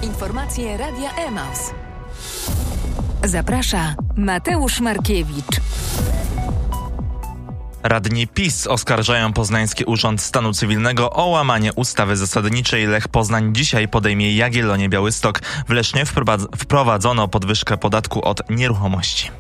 Informacje Radia Emaus. Zaprasza Mateusz Markiewicz. Radni PiS oskarżają Poznański Urząd Stanu Cywilnego o łamanie ustawy zasadniczej. Lech Poznań dzisiaj podejmie Jagiellonię Białystok. W Lesznie wprowadzono podwyżkę podatku od nieruchomości.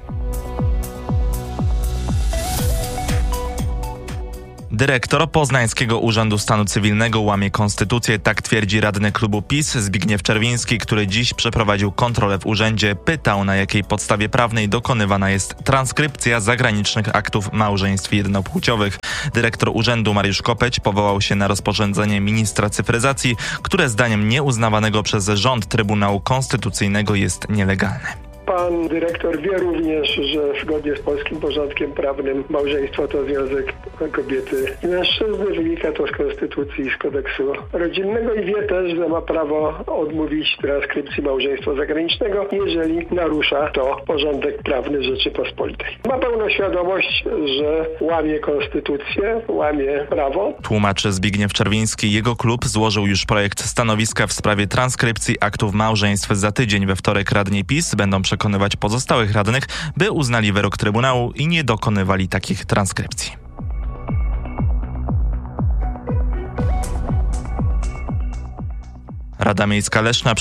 Dyrektor Poznańskiego Urzędu Stanu Cywilnego łamie konstytucję, tak twierdzi radny klubu PiS Zbigniew Czerwiński, który dziś przeprowadził kontrolę w urzędzie. Pytał, na jakiej podstawie prawnej dokonywana jest transkrypcja zagranicznych aktów małżeństw jednopłciowych. Dyrektor urzędu Mariusz Kopeć powołał się na rozporządzenie ministra cyfryzacji, które zdaniem nieuznawanego przez rząd Trybunału Konstytucyjnego jest nielegalne. Pan dyrektor wie również, że zgodnie z polskim porządkiem prawnym małżeństwo to związek kobiety i mężczyzny. Wynika to z konstytucji i z kodeksu rodzinnego i wie też, że ma prawo odmówić transkrypcji małżeństwa zagranicznego, jeżeli narusza to porządek prawny Rzeczypospolitej. Ma pełną świadomość, że łamie konstytucję, łamie prawo. Tłumaczy Zbigniew Czerwiński. Jego klub złożył już projekt stanowiska w sprawie transkrypcji aktów małżeństw. Za tydzień we wtorek radni PiS będą przekonywać pozostałych radnych, by uznali wyrok Trybunału i nie dokonywali takich transkrypcji. Rada Miejska Leszna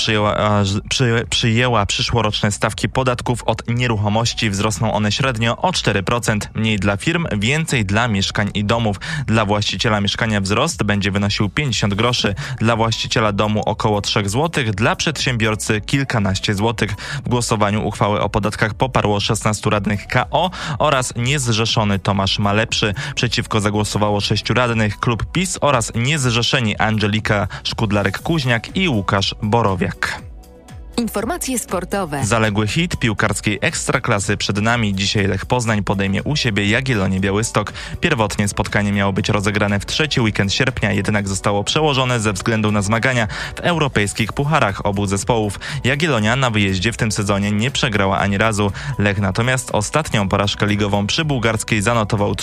przyjęła przyszłoroczne stawki podatków od nieruchomości. Wzrosną one średnio o 4%. Mniej dla firm, więcej dla mieszkań i domów. Dla właściciela mieszkania wzrost będzie wynosił 50 groszy, dla właściciela domu około 3 zł, dla przedsiębiorcy kilkanaście złotych. W głosowaniu uchwałę o podatkach poparło 16 radnych KO oraz niezrzeszony Tomasz Malepszy. Przeciwko zagłosowało 6 radnych, klub PiS oraz niezrzeszeni Angelika Szkudlarek-Kuźniak i Łukasz Borowiak. Informacje sportowe. Zaległy hit piłkarskiej ekstraklasy przed nami. Dzisiaj Lech Poznań podejmie u siebie Jagiellonię Białystok. Pierwotnie spotkanie miało być rozegrane w trzeci weekend sierpnia, jednak zostało przełożone ze względu na zmagania w europejskich pucharach obu zespołów. Jagiellonia na wyjeździe w tym sezonie nie przegrała ani razu. Lech natomiast ostatnią porażkę ligową przy Bułgarskiej zanotował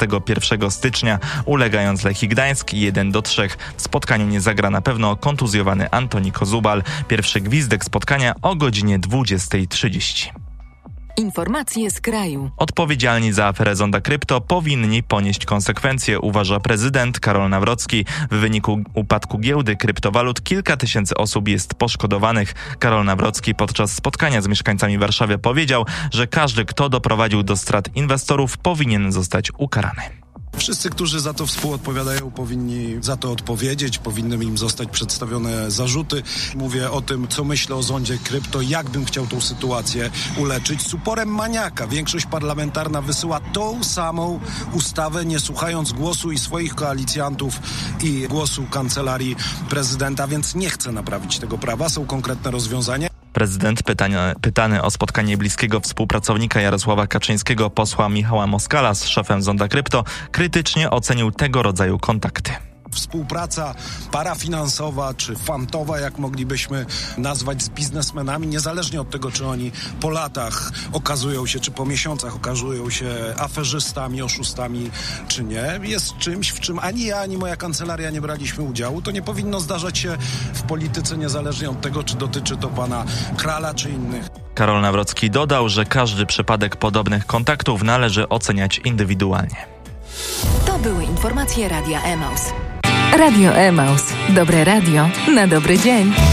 31 stycznia, ulegając Lechii Gdańsk 1-3. W spotkaniu nie zagra na pewno kontuzjowany Antoni Kozubal. Pierwszy gwizdek spotkania o godzinie 20:30. Informacje z kraju. Odpowiedzialni za aferę Zonda Krypto powinni ponieść konsekwencje, uważa prezydent Karol Nawrocki. W wyniku upadku giełdy kryptowalut kilka tysięcy osób jest poszkodowanych. Karol Nawrocki podczas spotkania z mieszkańcami Warszawy powiedział, że każdy, kto doprowadził do strat inwestorów, powinien zostać ukarany. Wszyscy, którzy za to współodpowiadają, powinni za to odpowiedzieć, powinny im zostać przedstawione zarzuty. Mówię o tym, co myślę o Zondzie Krypto, jak bym chciał tą sytuację uleczyć. Z uporem maniaka większość parlamentarna wysyła tą samą ustawę, nie słuchając głosu i swoich koalicjantów i głosu kancelarii prezydenta, więc nie chce naprawić tego prawa. Są konkretne rozwiązania. Prezydent pytany o spotkanie bliskiego współpracownika Jarosława Kaczyńskiego, posła Michała Moskala z szefem Zonda Krypto, krytycznie ocenił tego rodzaju kontakty. Współpraca parafinansowa czy fantowa, jak moglibyśmy nazwać, z biznesmenami, niezależnie od tego, czy oni po latach okazują się, czy po miesiącach okazują się aferzystami, oszustami, czy nie, jest czymś, w czym ani ja, ani moja kancelaria nie braliśmy udziału. To nie powinno zdarzać się w polityce, niezależnie od tego, czy dotyczy to pana Krala, czy innych. Karol Nawrocki dodał, że każdy przypadek podobnych kontaktów należy oceniać indywidualnie. To były informacje Radia Emaus. Radio Emaus. Dobre radio na dobry dzień.